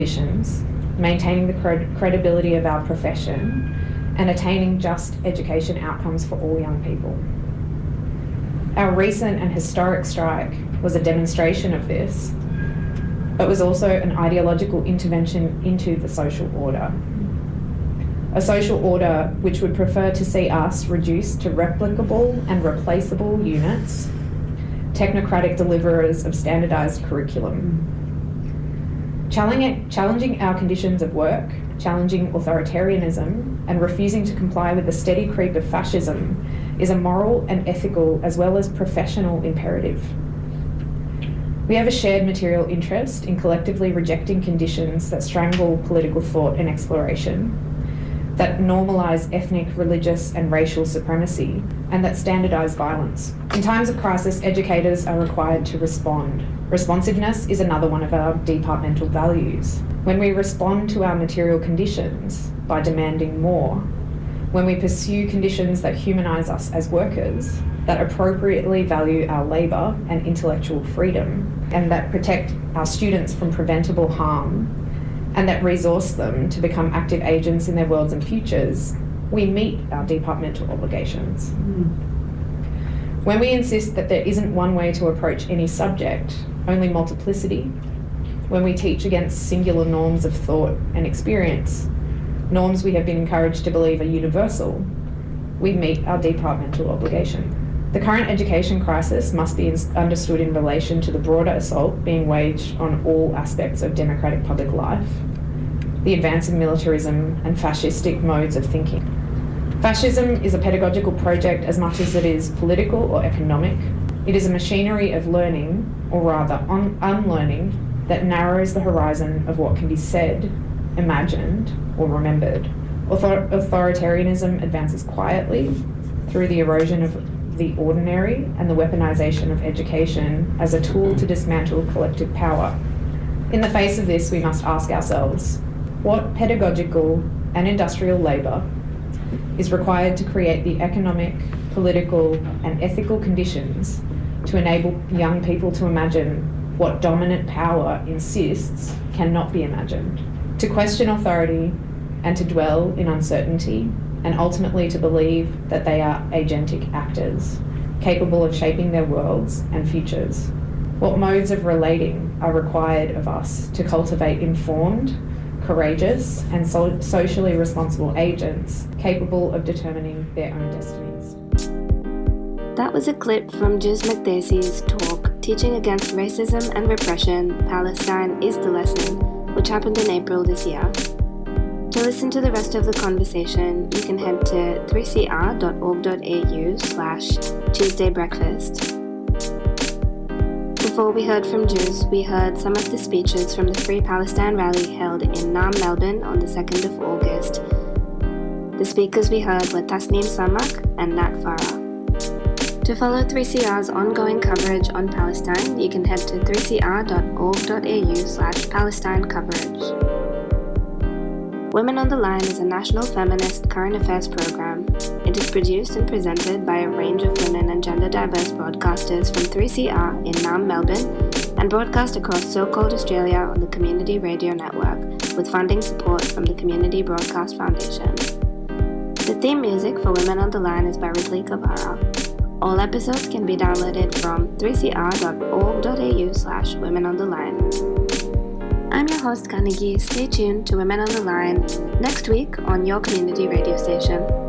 conditions, maintaining the credibility of our profession, and attaining just education outcomes for all young people. Our recent and historic strike was a demonstration of this, but was also an ideological intervention into the social order. A social order which would prefer to see us reduced to replicable and replaceable units, technocratic deliverers of standardised curriculum. Challenging our conditions of work, challenging authoritarianism, and refusing to comply with the steady creep of fascism is a moral and ethical as well as professional imperative. We have a shared material interest in collectively rejecting conditions that strangle political thought and exploration, that normalise ethnic, religious and racial supremacy, and that standardise violence. In times of crisis, educators are required to respond. Responsiveness is another one of our departmental values. When we respond to our material conditions by demanding more, when we pursue conditions that humanise us as workers, that appropriately value our labour and intellectual freedom, and that protect our students from preventable harm, and that resource them to become active agents in their worlds and futures, we meet our departmental obligations. When we insist that there isn't one way to approach any subject, only multiplicity, when we teach against singular norms of thought and experience, norms we have been encouraged to believe are universal, we meet our departmental obligation. The current education crisis must be understood in relation to the broader assault being waged on all aspects of democratic public life, the advance of militarism and fascistic modes of thinking. Fascism is a pedagogical project as much as it is political or economic. It is a machinery of learning, or rather unlearning, that narrows the horizon of what can be said, imagined, or remembered. Authoritarianism advances quietly through the erosion of the ordinary and the weaponization of education as a tool to dismantle collective power. In the face of this, we must ask ourselves, what pedagogical and industrial labour is required to create the economic, political and ethical conditions to enable young people to imagine what dominant power insists cannot be imagined, to question authority and to dwell in uncertainty, and ultimately to believe that they are agentic actors, capable of shaping their worlds and futures. What modes of relating are required of us to cultivate informed, courageous and socially responsible agents capable of determining their own destinies. That was a clip from Juz Makdessi's talk, Teaching Against Racism and Repression, Palestine is the Lesson, which happened in April this year. To listen to the rest of the conversation, you can head to 3cr.org.au/TuesdayBreakfast. Before we heard from Juz, we heard some of the speeches from the Free Palestine rally held in Naam, Melbourne on the 2nd of August. The speakers we heard were Tasneem Samak and Nat Farah. To follow 3CR's ongoing coverage on Palestine, you can head to 3cr.org.au/Palestine coverage. Women on the Line is a national feminist current affairs program. It is produced and presented by a range of women and gender diverse broadcasters from 3CR in Naam, Melbourne, and broadcast across so-called Australia on the Community Radio Network, with funding support from the Community Broadcast Foundation. The theme music for Women on the Line is by Ridley Kavara. All episodes can be downloaded from 3cr.org.au/Women on the Line. I'm your host, Kanagi. Stay tuned to Women on the Line next week on your community radio station.